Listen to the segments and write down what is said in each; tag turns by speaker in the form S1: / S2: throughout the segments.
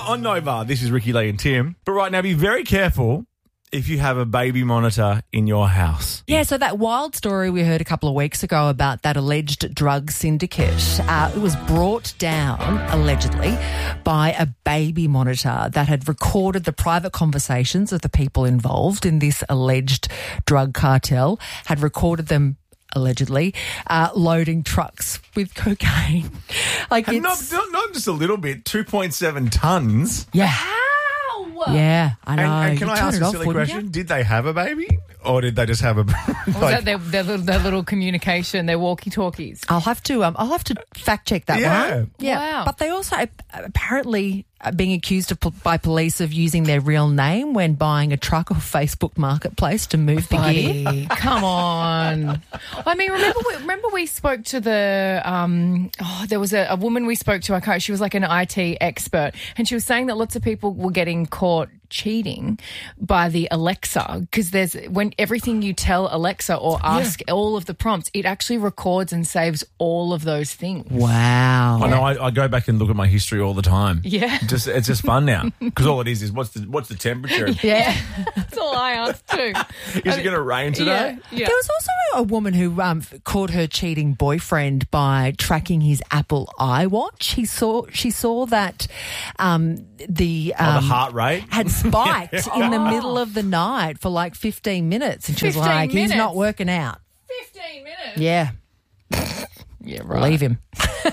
S1: on Nova. This is Ricky, Lee and Tim. But right now, be very careful if you have a baby monitor in your house.
S2: Yeah, so that wild story we heard a couple of weeks ago about that alleged drug syndicate, it was brought down, allegedly, by a baby monitor that had recorded the private conversations of the people involved in this alleged drug cartel, had recorded them allegedly, loading trucks with cocaine. Like
S1: And not just a little bit, 2.7 tons.
S2: Yeah. Yeah, I know.
S1: And can I
S2: You'd turn
S1: ask
S2: it
S1: a
S2: off,
S1: silly
S2: wouldn't
S1: question?
S2: you?
S1: Did they have a baby? Or did they just have a...
S3: Was that their little communication, their walkie-talkies?
S2: I'll have to fact check that
S1: Yeah.
S2: one. Yeah,
S3: Wow.
S2: but they also apparently are being accused by police of using their real name when buying a truck off Facebook Marketplace to move the gear.
S3: Buddy, come on. I mean, remember we spoke to the, there was a woman we spoke to, she was like an IT expert, and she was saying that lots of people were getting caught cheating by the Alexa, because when everything you tell Alexa or ask all of the prompts, it actually records and saves all of those things.
S2: Wow.
S1: I know. I go back and look at my history all the time.
S3: Yeah.
S1: It's just fun now because all it is what's the temperature?
S3: Yeah. That's all I asked too.
S1: Is it going to rain today?
S3: Yeah.
S2: There was also a woman who caught her cheating boyfriend by tracking his Apple iWatch. She saw that the
S1: heart rate
S2: had spiked in the middle of the night for like 15 minutes, and she was
S3: 15
S2: like, "He's
S3: minutes?
S2: not working out."
S3: 15 minutes?
S2: Yeah,
S3: Yeah, right.
S2: leave him.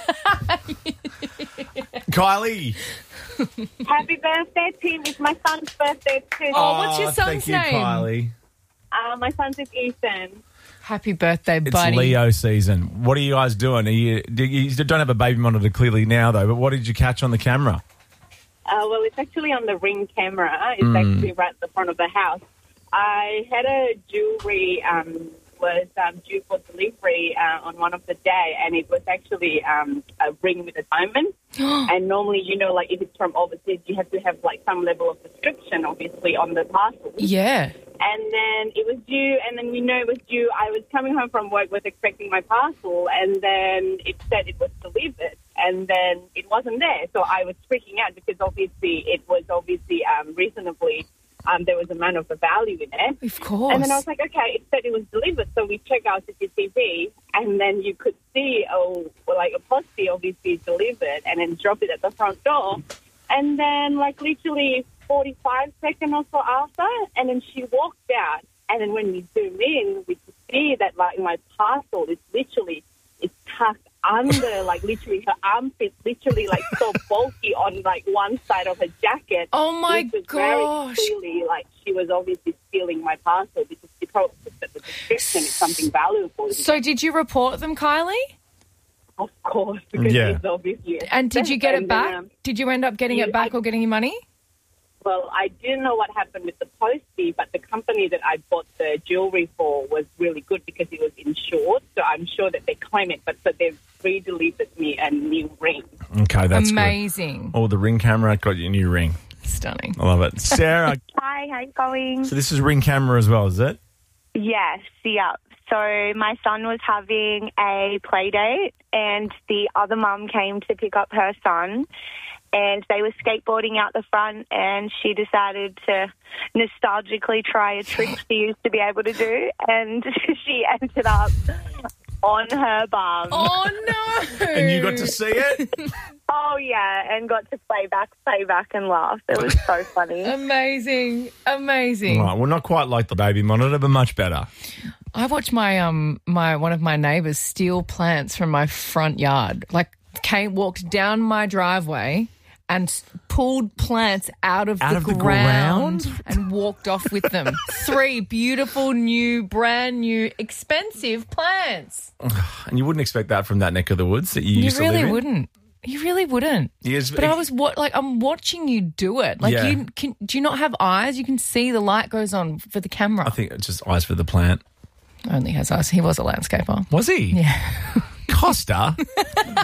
S1: Kylie.
S4: Happy birthday, Tim. It's my son's birthday too.
S3: Oh, what's your
S1: Thank
S3: son's
S1: you,
S3: name?
S1: Kylie.
S4: My son's is Ethan.
S3: Happy birthday,
S1: It's
S3: buddy.
S1: Leo season. What are you guys doing? You don't have a baby monitor clearly now, though, but what did you catch on the camera?
S4: Well, it's actually on the Ring camera. It's actually right at the front of the house. I had a jewellery was due for delivery on one of the day, and it was actually a ring with a diamond. And normally, like if it's from overseas, you have to have like some level of description, obviously, on the parcel.
S3: Yeah.
S4: And then it was due, and then we know it was due. I was coming home from work, was expecting my parcel, and then it said it was delivered, and then it wasn't there. So I was freaking out because obviously it was reasonably, there was amount of the value in it.
S3: Of course.
S4: And then I was like, okay, it said it was delivered. So we check our CCTV, and then you could see, a posse obviously delivered, and then drop it at the front door. And then literally 45 seconds or so after, and then she walked out. And then when we zoom in, we could see that my parcel is literally, it's tucked under, literally her armpit, literally so bulky on one side of her jacket.
S3: Oh my
S4: which was
S3: gosh.
S4: Very clearly, she was obviously stealing my parcel because she probably put that the description is something valuable.
S3: So did you report them, Kylie?
S4: Of course, because
S1: Yeah.
S4: it's obviously.
S3: And did you get it
S4: And
S3: back?
S4: then,
S3: Did you end up getting it back or getting your money?
S4: Well, I didn't know what happened with the postie, but the company that I bought the jewellery for was really good because it was insured, so I'm sure that they claim it, but so they've re-delivered me a new ring.
S1: Okay, that's
S3: Amazing.
S1: good. Oh, the Ring camera got your new ring.
S3: Stunning.
S1: I love it. Sarah,
S5: Hi, how you going?
S1: so this is Ring camera as well, is it?
S5: Yes, yeah. So my son was having a play date and the other mum came to pick up her son and they were skateboarding out the front and she decided to nostalgically try a trick she used to be able to do and she ended up on her bum.
S3: Oh, no.
S1: And you got to see it?
S5: Oh, yeah, and got to play back and laugh. It was so funny.
S3: Amazing. Amazing.
S1: Right, well, not quite like the baby monitor, but much better.
S3: I watched my one of my neighbours steal plants from my front yard. Walked down my driveway and pulled plants out of the ground and walked off with them. 3 beautiful, brand new, expensive plants.
S1: And you wouldn't expect that from that neck of the woods that you used to live in?
S3: You really wouldn't.
S1: Yes,
S3: But I was I'm watching you do it.
S1: Yeah.
S3: Do you not have eyes? You can see the light goes on for the camera.
S1: I think it's just eyes for the plant.
S3: Only has eyes. He was a landscaper.
S1: Was he?
S3: Yeah.
S1: Costa?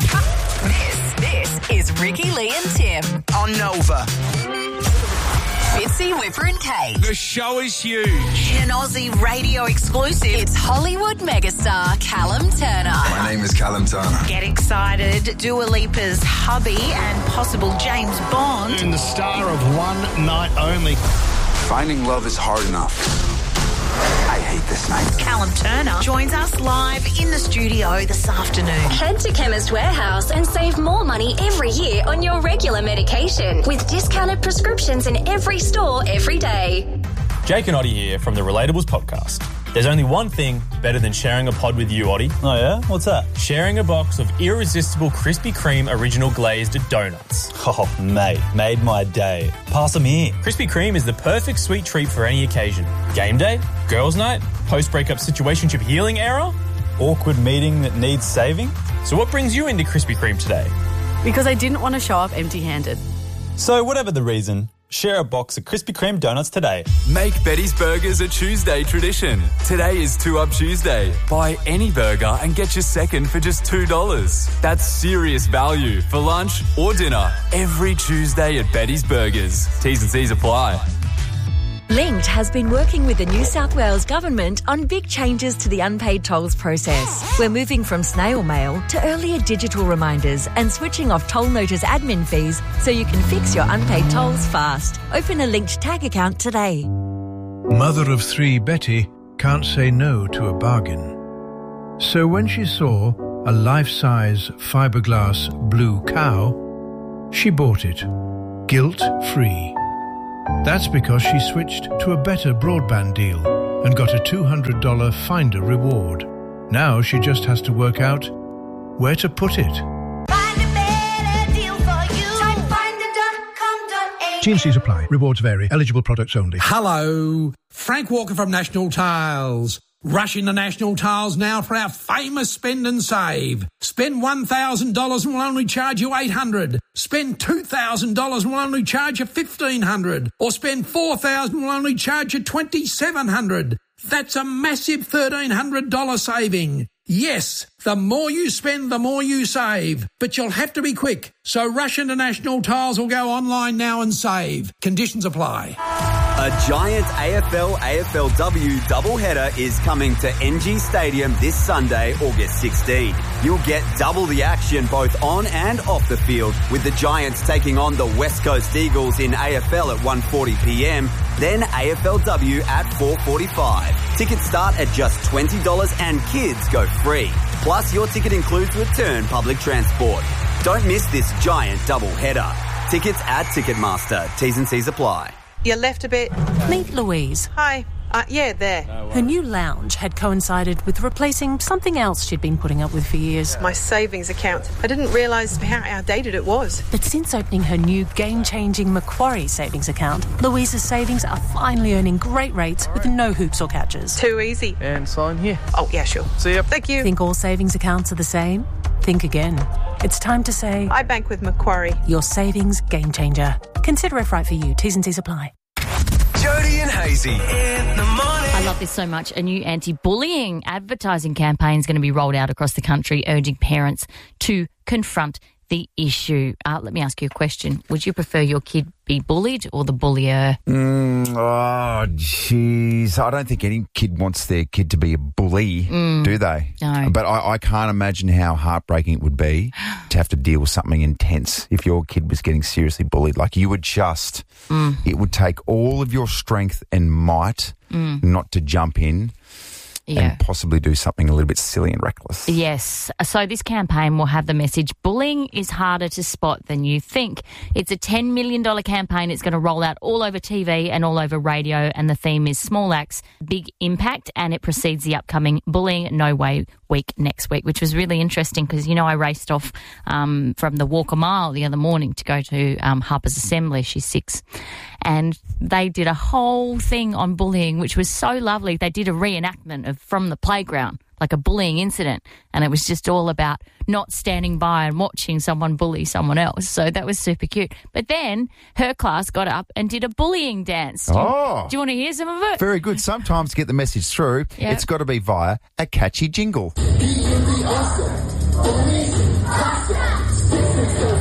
S6: This is Ricky, Lee and Tim.
S7: On Nova.
S6: Fitzy, Whipper and Kate.
S7: The show is huge.
S6: In an Aussie radio exclusive, it's Hollywood megastar Callum Turner.
S8: My name is Callum Turner.
S6: Get excited, Dua Lipa's hubby and possible James Bond.
S7: And the star of One Night Only.
S8: Finding love is hard enough. I hate this night.
S6: Callum Turner joins us live in the studio this afternoon.
S9: Head to Chemist Warehouse and save more money every year on your regular medication with discounted prescriptions in every store every day.
S10: Jake and Oddie here from the Relatables podcast. There's only one thing better than sharing a pod with you, Oddie.
S11: Oh, yeah? What's that?
S10: Sharing a box of irresistible Krispy Kreme original glazed donuts.
S11: Oh, mate, made my day. Pass them here.
S10: Krispy Kreme is the perfect sweet treat for any occasion. Game day, girls' night, post-breakup situationship healing era,
S11: Awkward meeting that needs saving.
S10: So what brings you into Krispy Kreme today?
S12: Because I didn't want to show up empty-handed.
S11: So whatever the reason, share a box of Krispy Kreme donuts today.
S13: Make Betty's Burgers a Tuesday tradition. Today is 2 Up Tuesday. Buy any burger and get your second for just $2. That's serious value for lunch or dinner every Tuesday at Betty's Burgers. T's and C's apply.
S14: Linked has been working with the New South Wales Government on big changes to the unpaid tolls process. We're moving from snail mail to earlier digital reminders and switching off toll notice admin fees so you can fix your unpaid tolls fast. Open a Linked tag account today.
S15: Mother of 3 Betty can't say no to a bargain. So when she saw a life-size fiberglass blue cow, she bought it, guilt-free. That's because she switched to a better broadband deal and got a $200 Finder reward. Now she just has to work out where to put it.
S16: T&Cs apply. Rewards vary. Eligible products only.
S17: Hello. Frank Walker from National Tiles. Rush into National Tiles now for our famous spend and save. Spend $1,000 and we'll only charge you $800. Spend $2,000 and we'll only charge you $1,500. Or spend $4,000 and we'll only charge you $2,700. That's a massive $1,300 saving. Yes, the more you spend, the more you save. But you'll have to be quick. So rush into National Tiles or go online now and save. Conditions apply.
S18: A giant AFL-AFLW doubleheader is coming to NG Stadium this Sunday, August 16. You'll get double the action both on and off the field, with the Giants taking on the West Coast Eagles in AFL at 1:40pm, then AFLW at 4:45. Tickets start at just $20 and kids go free. Plus, your ticket includes return public transport. Don't miss this giant doubleheader. Tickets at Ticketmaster. T's and C's apply.
S19: You left a bit.
S20: Meet Louise.
S19: Hi. Yeah, there.
S20: Her new lounge had coincided with replacing something else she'd been putting up with for years.
S19: My savings account. I didn't realise how outdated it was.
S20: But since opening her new game-changing Macquarie savings account, Louise's savings are finally earning great rates with no hoops or catches.
S19: Too easy.
S21: And sign here.
S19: Oh, yeah, sure.
S21: See ya.
S19: Thank you.
S20: Think all savings accounts are the same? Think again. It's time to say...
S19: I bank with Macquarie.
S20: Your savings game changer. Consider if right for you. T's and C's apply.
S7: Jody and Hazy in the morning.
S22: I love this so much. A new anti-bullying advertising campaign is going to be rolled out across the country, urging parents to confront the issue. Let me ask you a question. Would you prefer your kid be bullied or the bullier?
S23: Oh, jeez. I don't think any kid wants their kid to be a bully, do they?
S22: No.
S23: But I can't imagine how heartbreaking it would be to have to deal with something intense if your kid was getting seriously bullied. Like you would just, it would take all of your strength and might not to jump in.
S22: Yeah.
S23: And possibly do something a little bit silly and reckless.
S22: Yes. So this campaign will have the message, bullying is harder to spot than you think. It's a $10 million campaign. It's going to roll out all over TV and all over radio, and the theme is Small Acts, Big Impact, and it precedes the upcoming Bullying No Way week next week, which was really interesting because, you know, I raced off from the Walk a Mile the other morning to go to Harper's Assembly. She's 6. And they did a whole thing on bullying, which was so lovely. They did a reenactment of from the playground, like a bullying incident. And it was just all about not standing by and watching someone bully someone else. So that was super cute. But then her class got up and did a bullying dance. Do you want to hear some of it?
S23: Very good. Sometimes to get the message through, It's got to be via a catchy jingle.